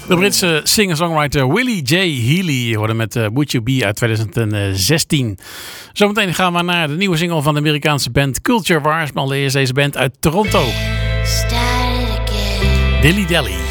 De Britse singer-songwriter Willie J. Healy hoorde met Would You Be uit 2016. Zometeen gaan we naar de nieuwe single van de Amerikaanse band Culture Wars. Maar allereerst deze band uit Toronto. Dilly Dally.